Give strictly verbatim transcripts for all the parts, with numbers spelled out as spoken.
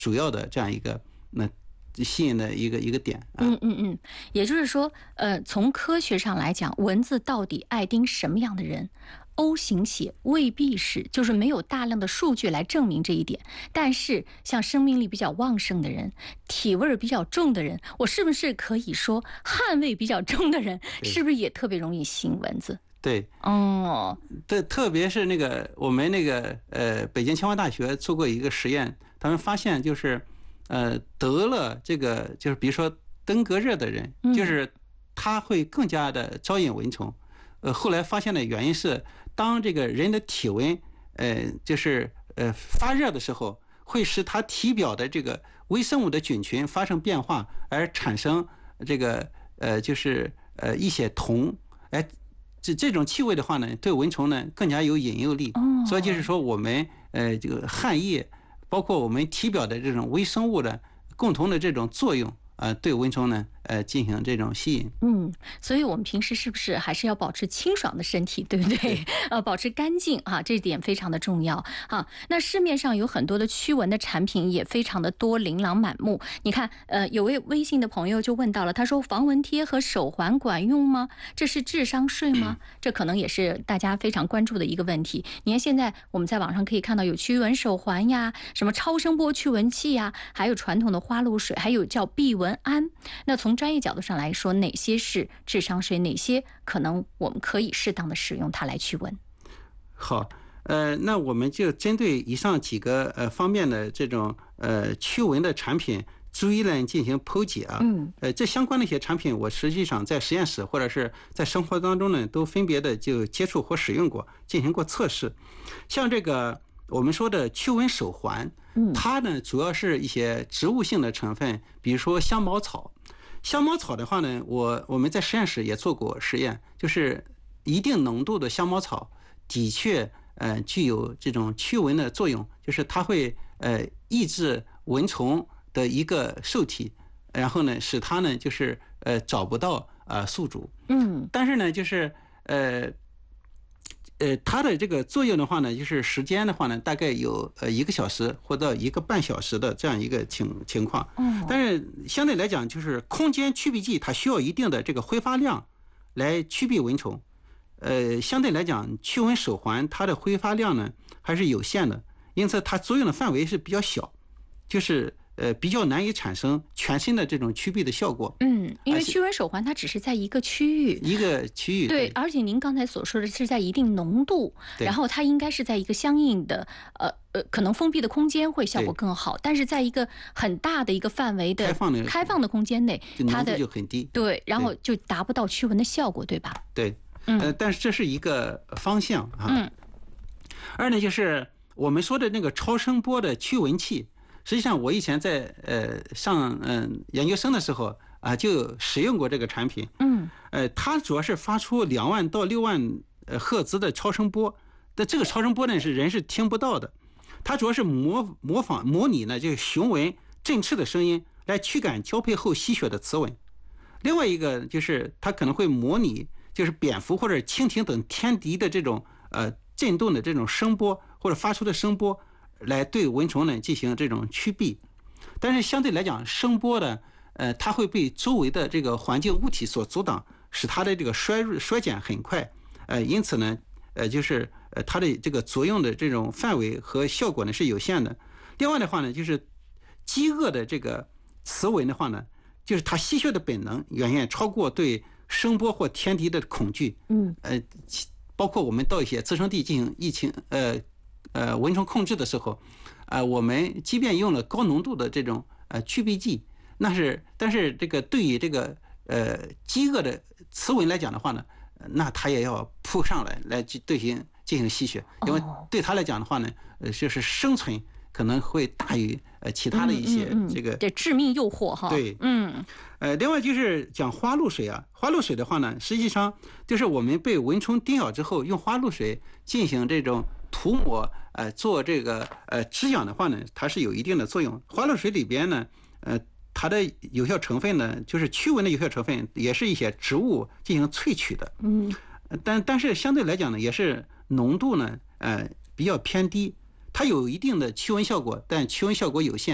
主要的这样一个那吸引的一个一个点。啊、 嗯嗯嗯，也就是说，呃，从科学上来讲，蚊子到底爱叮什么样的人？O 型血未必是，就是没有大量的数据来证明这一点。但是像生命力比较旺盛的人，体味比较重的人，我是不是可以说汗味比较重的人，是不是也特别容易吸引蚊子？ 对， 哦， 对，特别是那个我们那个呃北京清华大学做过一个实验，他们发现就是呃得了这个就是比如说登革热的人，就是他会更加的招引蚊虫。呃，后来发现的原因是，当这个人的体温呃就是呃发热的时候，会使他体表的这个微生物的菌群发生变化，而产生这个呃就是呃一些酮，哎。这这种气味的话呢，对蚊虫呢更加有引诱力。 哦， 所以就是说，我们呃这个汗液，包括我们体表的这种微生物的共同的这种作用，呃，对蚊虫呢呃进行这种吸引。 嗯，所以我们平时是不是还是要保持清爽的身体，对不对？对呃，保持干净啊，这点非常的重要啊。那市面上有很多的驱蚊的产品也非常的多，琳琅满目。你看，呃，有位微信的朋友就问到了，他说防蚊贴和手环管用吗？这是智商税吗？这可能也是大家非常关注的一个问题。你看现在我们在网上可以看到有驱蚊手环呀，什么超声波驱蚊器呀，还有传统的花露水，还有叫避蚊胺。那从专业角度上来说，哪些是智商税，哪些可能我们可以适当的使用它来驱蚊？ 好，呃，那我们就针对以上几个呃方面的这种呃驱蚊的产品，逐一来进行剖解啊。 嗯， 呃，这相关的一些产品，我实际上在实验室或者是在生活当中呢，都分别的就接触或使用过，进行过测试。像这个我们说的驱蚊手环，它呢主要是一些植物性的成分，比如说香茅草。香茅草的话呢，我我们在实验室也做过实验，就是一定浓度的香茅草的确呃具有这种驱蚊的作用，就是它会呃抑制蚊虫的一个受体，然后呢使它呢就是呃找不到呃宿主。 嗯， 但是呢就是呃。呃，它的这个作用的话呢，就是时间的话呢，大概有呃一个小时或到一个半小时的这样一个情情况。 哦， 但是相对来讲，就是空间驱避剂它需要一定的这个挥发量来驱避蚊虫。呃，相对来讲，驱蚊手环它的挥发量呢还是有限的，因此它作用的范围是比较小，就是呃比较难以产生全身的这种驱避的效果。 嗯，因为驱蚊手环它只是在一个区域， 一个区域。 对， 对， 而且您刚才所说的是在一定浓度，然后它应该是在一个相应的呃呃可能封闭的空间会效果更好，但是在一个很大的一个范围的开放的开放的空间内，它的浓度就很低。 对，然后就达不到驱蚊的效果，对吧？ 对，呃，但是这是一个方向啊。 嗯。 二呢，就是我们说的那个超声波的驱蚊器，实际上我以前在呃上嗯研究生的时候啊，就使用过这个产品。 嗯， 呃，它主要是发出两万到六万呃赫兹的超声波，但这个超声波呢是人是听不到的，它主要是模模仿模拟呢就是雄蚊振翅的声音来驱赶交配后吸血的雌蚊。另外一个就是它可能会模拟就是蝙蝠或者蜻蜓等天敌的这种呃震动的这种声波或者发出的声波，来对蚊虫呢进行这种驱避。但是相对来讲，声波的呃它会被周围的这个环境物体所阻挡，使它的这个衰衰减很快。呃，因此呢，呃就是呃它的这个作用的这种范围和效果呢是有限的。另外的话呢，就是饥饿的这个雌蚊的话呢，就是它吸血的本能远远超过对声波或天敌的恐惧。 嗯， 呃，包括我们到一些滋生地进行疫情呃呃蚊虫控制的时候，呃，我们即便用了高浓度的这种呃驱避剂，那是但是这个对于这个呃饥饿的雌蚊来讲的话呢，那它也要扑上来来去对行进行吸血，因为对它来讲的话呢，呃，就是生存可能会大于呃其他的一些这个这致命诱惑哈。 对， 嗯， 呃，另外就是讲花露水啊，花露水的话呢，实际上就是我们被蚊虫叮咬之后，用花露水进行这种涂抹，呃，做这个呃止痒的话呢，它是有一定的作用。花露水里边呢，呃，它的有效成分呢，就是驱蚊的有效成分，也是一些植物进行萃取的。 嗯， 但但是相对来讲呢，也是浓度呢，呃，比较偏低。它有一定的驱蚊效果，但驱蚊效果有限。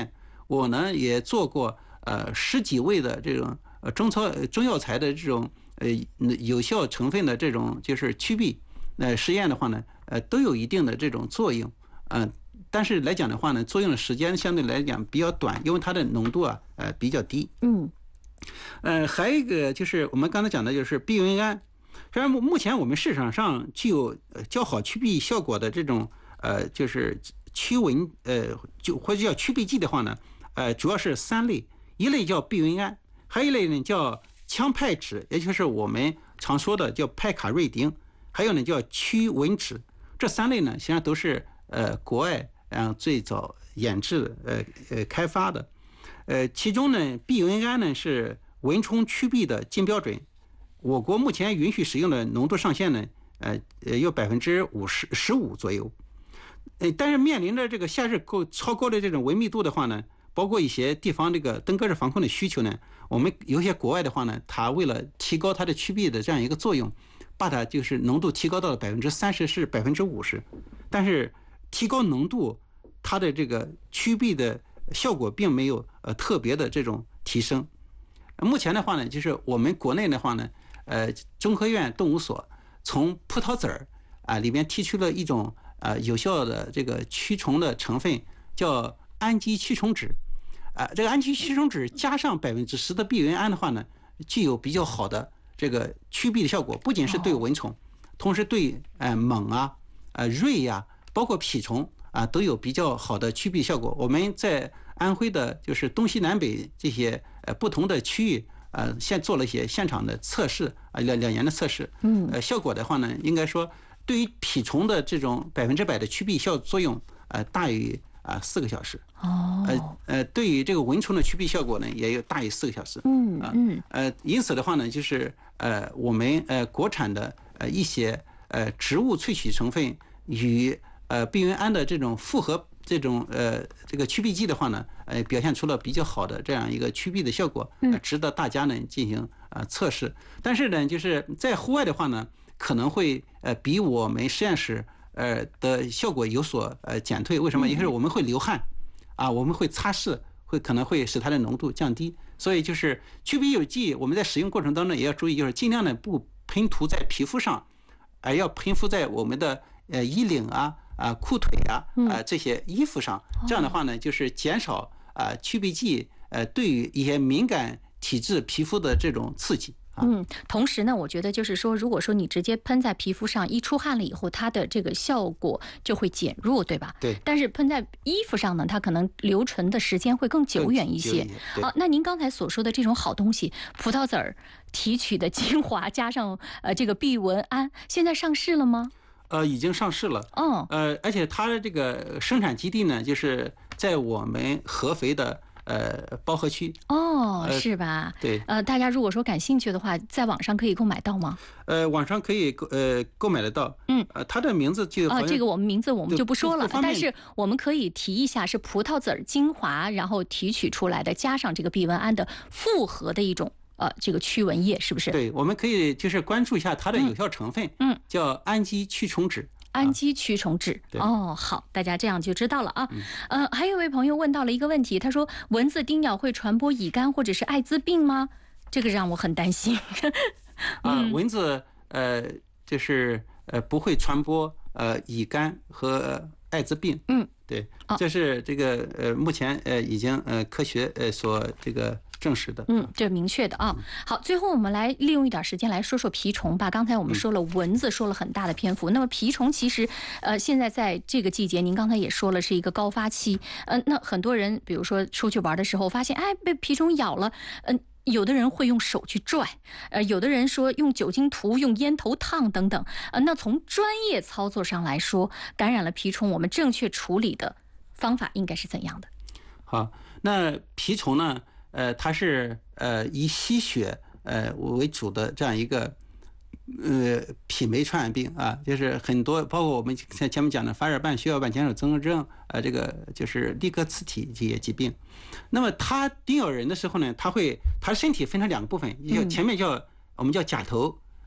我呢也做过呃十几味的这种呃中草中药材的这种呃有效成分的这种就是曲避呃实验的话呢，呃都有一定的这种作用，嗯、呃，但是来讲的话呢，作用的时间相对来讲比较短，因为它的浓度啊呃比较低。 嗯， 呃，还有一个就是我们刚才讲的就是避孕胺。虽然目前我们市场上具有较好驱避效果的这种呃，就是驱蚊呃，就或者叫驱避剂的话呢，呃，主要是三类，一类叫避孕胺，还有一类呢叫羟派酯，也就是我们常说的叫派卡瑞丁，还有呢叫驱蚊酯。这三类呢，实际上都是呃国外嗯最早研制的呃呃开发的，呃，其中呢避孕胺呢是蚊虫驱避的金标准。我国目前允许使用的浓度上限呢，呃呃，有百分之五十十五左右，呃，但是面临着这个夏日够超高的这种蚊密度的话呢，包括一些地方这个登革热防控的需求呢，我们有些国外的话呢，它为了提高它的驱避的这样一个作用，把它就是浓度提高到了百分之三十是百分之五十，但是提高浓度，它的这个驱避的效果并没有呃特别的这种提升。目前的话呢，就是我们国内的话呢。呃，中科院动物所从葡萄籽儿啊里面提出了一种呃有效的这个驱虫的成分，叫氨基驱虫酯。啊，这个氨基驱虫酯加上百分之十的避孕胺的话呢，具有比较好的这个驱避的效果，不仅是对蚊虫，同时对呃猛啊、呃蚋呀、啊，包括蜱虫啊都有比较好的驱避效果。我们在安徽的就是东西南北这些呃不同的区域。呃，现做了一些现场的测试啊，两两年的测试， 嗯， 呃，效果的话呢，应该说对于蜱虫的这种百分之百的驱避效作用，呃，大于啊四个小时。 哦， 呃呃，对于这个蚊虫的驱避效果呢，也有大于四个小时。 嗯嗯， 呃，因此的话呢，就是呃，我们呃国产的呃一些呃植物萃取成分与呃避孕胺的这种复合。这种呃这个驱避剂的话呢，呃表现出了比较好的这样一个驱避的效果，呃、值得大家呢进行呃测试。但是呢，就是在户外的话呢，可能会呃比我们实验室呃的效果有所呃减退。为什么？因为我们会流汗，啊，我们会擦拭，会可能会使它的浓度降低。所以就是驱避有剂，我们在使用过程当中也要注意，就是尽量的不喷涂在皮肤上，而要喷敷在我们的呃衣领啊。啊，裤腿啊，啊这些衣服上，这样的话呢，就是减少啊驱避剂呃对于一些敏感体质皮肤的这种刺激。 嗯，同时呢，我觉得就是说，如果说你直接喷在皮肤上，一出汗了以后，它的这个效果就会减弱，对吧？ 对。 但是喷在衣服上呢，它可能留存的时间会更久远一些。啊，那您刚才所说的这种好东西，葡萄籽儿提取的精华加上呃这个避蚊胺，现在上市了吗？ 呃，已经上市了。 哦， 呃，而且它的这个生产基地呢，就是在我们合肥的呃包河区。 哦，是吧？ 对。 呃，大家如果说感兴趣的话，在网上可以购买到吗？ 呃，网上可以购呃购买得到。 嗯， 呃，它的名字就啊，这个我们名字我们就不说了， 但是我们可以提一下，是葡萄籽精华，然后提取出来的，加上这个避蚊胺的复合的一种。呃，这个驱蚊液是不是？ 对，我们可以就是关注一下它的有效成分， 嗯， 叫氨基驱虫酯。 氨基驱虫酯、啊、哦，好，大家这样就知道了啊。嗯、呃，还有一位朋友问到了一个问题，他说蚊子叮咬会传播乙肝或者是艾滋病吗？这个让我很担心。 啊，蚊子呃就是呃不会传播呃乙肝和艾滋病。 嗯， 对，这是这个呃目前呃已经呃科学呃所这个。证实的， 嗯，这明确的啊。好，最后我们来利用一点时间来说说蜱虫吧。刚才我们说了蚊子，说了很大的篇幅。那么蜱虫其实，呃，现在在这个季节，您刚才也说了是一个高发期。呃，那很多人，比如说出去玩的时候，发现哎被蜱虫咬了，嗯、呃。有的人会用手去拽，呃，有的人说用酒精涂、用烟头烫等等。呃，那从专业操作上来说，感染了蜱虫，我们正确处理的方法应该是怎样的？ 好，那蜱虫呢？呃，它是呃以吸血呃为主的这样一个呃痞霉传染病啊，就是很多包括我们像前面讲的法尔半血小板减少综合症，呃，这个就是利克次体这些疾病。那么它叮咬人的时候呢，它会它身体分成两个部分，叫前面叫我们叫甲头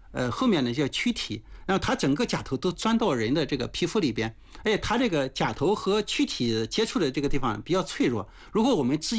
呃后面的一些躯体，然后它整个甲头都钻到人的这个皮肤里边，而且它这个甲头和躯体接触的这个地方比较脆弱，如果我们直